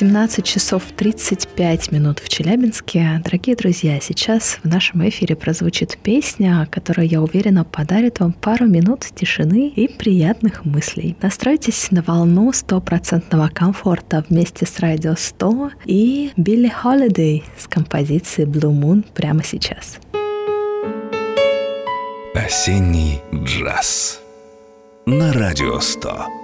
17 часов 35 минут в Челябинске. Дорогие друзья, сейчас в нашем эфире прозвучит песня, которая, я уверена, подарит вам пару минут тишины и приятных мыслей. Настройтесь на волну стопроцентного комфорта вместе с Радио 100 и Билли Холидей с композицией Blue Moon прямо сейчас. Осенний джаз на Радио 100.